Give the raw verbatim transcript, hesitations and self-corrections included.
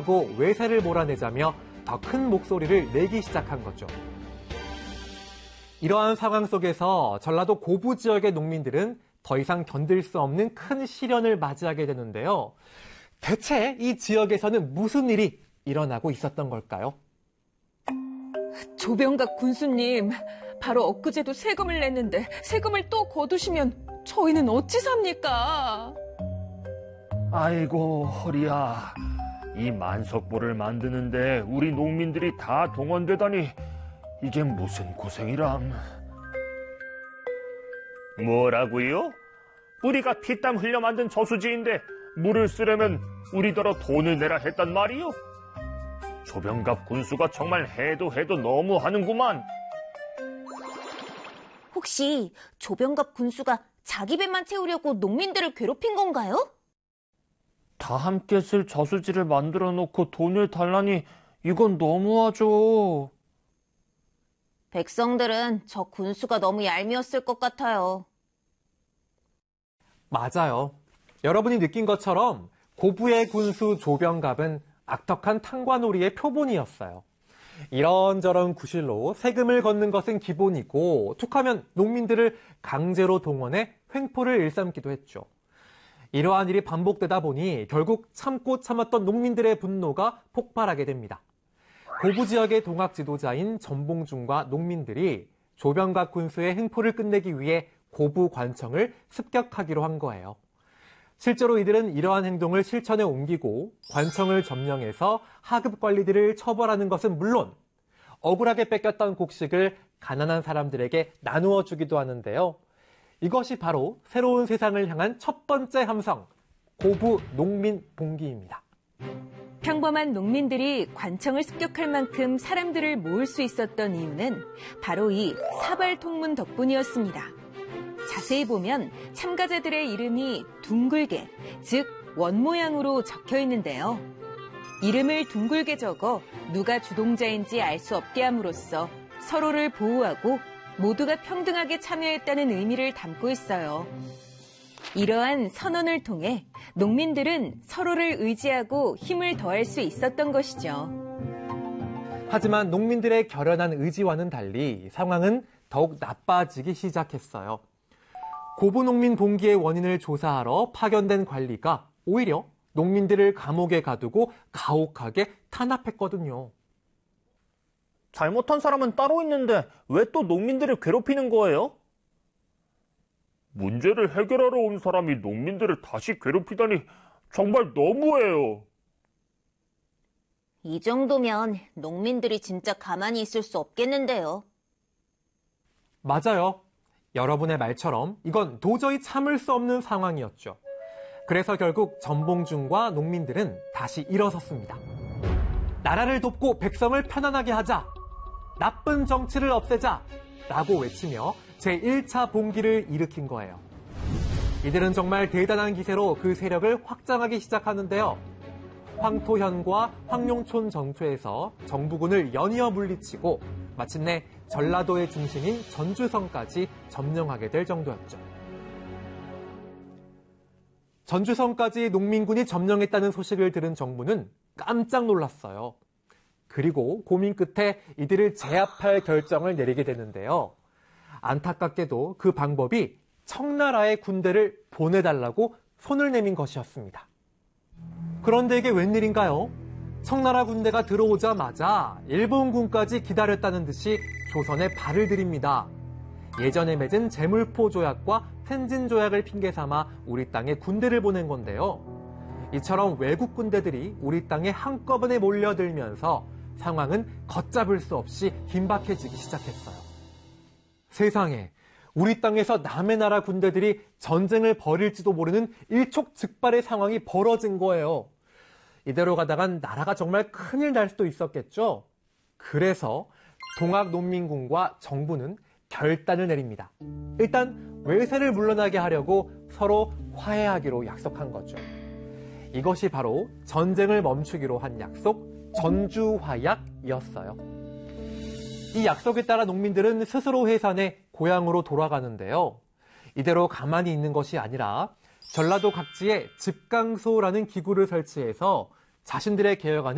하고 외세를 몰아내자며 더 큰 목소리를 내기 시작한 거죠. 이러한 상황 속에서 전라도 고부 지역의 농민들은 더 이상 견딜 수 없는 큰 시련을 맞이하게 되는데요. 대체 이 지역에서는 무슨 일이 일어나고 있었던 걸까요? 조병각 군수님, 바로 엊그제도 세금을 냈는데 세금을 또 거두시면 저희는 어찌 삽니까? 아이고 허리야, 이 만석보를 만드는데 우리 농민들이 다 동원되다니 이게 무슨 고생이람. 뭐라고요? 우리가 피땀 흘려 만든 저수지인데 물을 쓰려면 우리더러 돈을 내라 했단 말이요? 조병갑 군수가 정말 해도 해도 너무 하는구만. 혹시 조병갑 군수가 자기 배만 채우려고 농민들을 괴롭힌 건가요? 다 함께 쓸 저수지를 만들어 놓고 돈을 달라니 이건 너무하죠. 백성들은 저 군수가 너무 얄미웠을 것 같아요. 맞아요. 여러분이 느낀 것처럼 고부의 군수 조병갑은 악덕한 탕관오리의 표본이었어요. 이런저런 구실로 세금을 걷는 것은 기본이고 툭하면 농민들을 강제로 동원해 횡포를 일삼기도 했죠. 이러한 일이 반복되다 보니 결국 참고 참았던 농민들의 분노가 폭발하게 됩니다. 고부 지역의 동학 지도자인 전봉준과 농민들이 조병갑 군수의 횡포를 끝내기 위해 고부 관청을 습격하기로 한 거예요. 실제로 이들은 이러한 행동을 실천에 옮기고 관청을 점령해서 하급 관리들을 처벌하는 것은 물론 억울하게 뺏겼던 곡식을 가난한 사람들에게 나누어 주기도 하는데요. 이것이 바로 새로운 세상을 향한 첫 번째 함성, 고부 농민 봉기입니다. 평범한 농민들이 관청을 습격할 만큼 사람들을 모을 수 있었던 이유는 바로 이 사발통문 덕분이었습니다. 자세히 보면 참가자들의 이름이 둥글게, 즉 원 모양으로 적혀 있는데요. 이름을 둥글게 적어 누가 주동자인지 알 수 없게 함으로써 서로를 보호하고 모두가 평등하게 참여했다는 의미를 담고 있어요. 이러한 선언을 통해 농민들은 서로를 의지하고 힘을 더할 수 있었던 것이죠. 하지만 농민들의 결연한 의지와는 달리 상황은 더욱 나빠지기 시작했어요. 고부농민 봉기의 원인을 조사하러 파견된 관리가 오히려 농민들을 감옥에 가두고 가혹하게 탄압했거든요. 잘못한 사람은 따로 있는데 왜 또 농민들을 괴롭히는 거예요? 문제를 해결하러 온 사람이 농민들을 다시 괴롭히다니 정말 너무해요. 이 정도면 농민들이 진짜 가만히 있을 수 없겠는데요. 맞아요. 여러분의 말처럼 이건 도저히 참을 수 없는 상황이었죠. 그래서 결국 전봉준과 농민들은 다시 일어섰습니다. 나라를 돕고 백성을 편안하게 하자. 나쁜 정치를 없애자. 라고 외치며 제일 차 봉기를 일으킨 거예요. 이들은 정말 대단한 기세로 그 세력을 확장하기 시작하는데요. 황토현과 황룡촌 정초에서 정부군을 연이어 물리치고 마침내 전라도의 중심인 전주성까지 점령하게 될 정도였죠. 전주성까지 농민군이 점령했다는 소식을 들은 정부는 깜짝 놀랐어요. 그리고 고민 끝에 이들을 제압할 결정을 내리게 되는데요. 안타깝게도 그 방법이 청나라의 군대를 보내달라고 손을 내민 것이었습니다. 그런데 이게 웬일인가요? 청나라 군대가 들어오자마자 일본군까지 기다렸다는 듯이 조선에 발을 들입니다. 예전에 맺은 제물포 조약과 텐진 조약을 핑계 삼아 우리 땅에 군대를 보낸 건데요. 이처럼 외국 군대들이 우리 땅에 한꺼번에 몰려들면서 상황은 걷잡을 수 없이 긴박해지기 시작했어요. 세상에, 우리 땅에서 남의 나라 군대들이 전쟁을 벌일지도 모르는 일촉즉발의 상황이 벌어진 거예요. 이대로 가다간 나라가 정말 큰일 날 수도 있었겠죠. 그래서 동학농민군과 정부는 결단을 내립니다. 일단 외세를 물러나게 하려고 서로 화해하기로 약속한 거죠. 이것이 바로 전쟁을 멈추기로 한 약속, 전주화약이었어요. 이 약속에 따라 농민들은 스스로 해산해 고향으로 돌아가는데요. 이대로 가만히 있는 것이 아니라 전라도 각지에 집강소라는 기구를 설치해서 자신들의 개혁안을